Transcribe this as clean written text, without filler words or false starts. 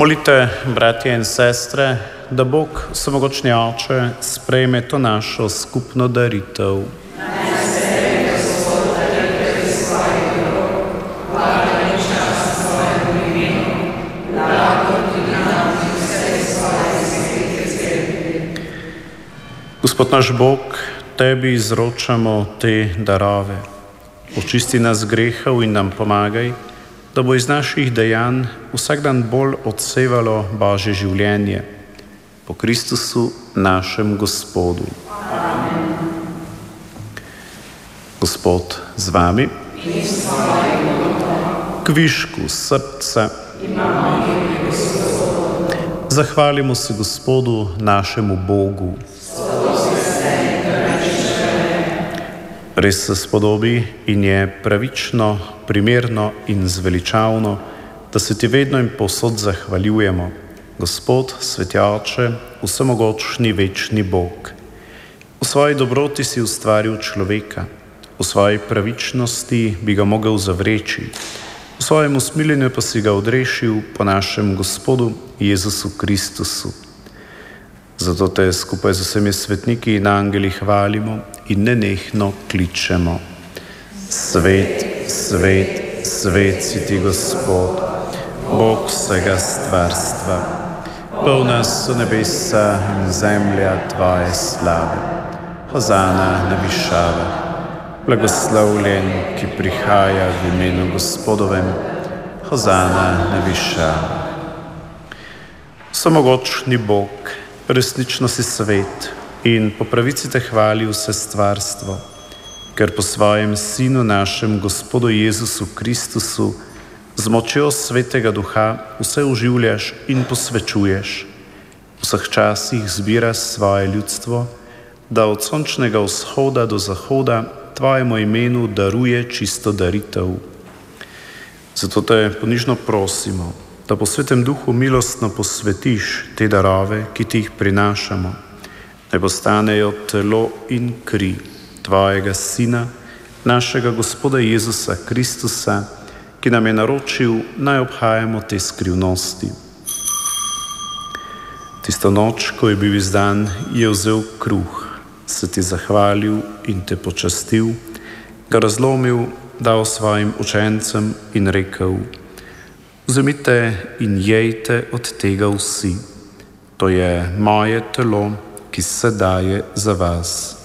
Molite, bratje in sestre, da Bog, vsemogočni Oče, sprejme to našo skupno daritev. Gospod naš Bog, Tebi izročamo te darove. Očisti nas grehov in nam pomagaj, da bo iz naših dejanj vsak dan bolj odsevalo Božje življenje. Po Kristusu, našem Gospodu. Amen. Gospod z vami. Kvišku srca. Zahvalimo se Gospodu, našemu Bogu. Res se spodobi in je pravično, primerno in zveličavno, da se Ti vedno in povsod zahvaljujemo. Gospod, Sveti Oče, vsemogočni večni Bog. V svoji dobroti si ustvaril človeka, v svoji pravičnosti bi ga mogel zavreči, v svojem usmiljenju pa si ga odrešil po našem Gospodu Jezusu Kristusu. Zato Te skupaj z vsemi svetniki in angeli hvalimo in nenehno kličemo. Svet, svet, svet si Ti, Gospod, Bog vsega stvarstva. Polna so nebesa in zemlja Tvoje slave. Hozana na višavah. Blagoslovljen, ki prihaja v imenu Gospodovem. Hozana na višavah. Vsemogočni Bog, resnično si svet in po pravici Te hvali vse stvarstvo, ker po svojem Sinu našem Gospodu Jezusu Kristusu z močjo Svetega Duha vse oživljaš in posvečuješ. V vseh časih zbiraš svoje ljudstvo, da od sončnega vzhoda do zahoda Tvojemu imenu daruje čisto daritev. Zato Te ponižno prosimo, da po Svetem Duhu milostno posvetiš te darove, ki Ti jih prinašamo, naj postanejo telo in kri Tvojega Sina, našega Gospoda Jezusa Kristusa, ki nam je naročil, naj obhajamo te skrivnosti. Tisto noč, ko je bil izdan, je vzel kruh, se Ti zahvalil in Te počastil, ga razlomil, dal svojim učencem in rekel: Vzemite in jejte od tega vsi. To je moje telo, ki se daje za vas.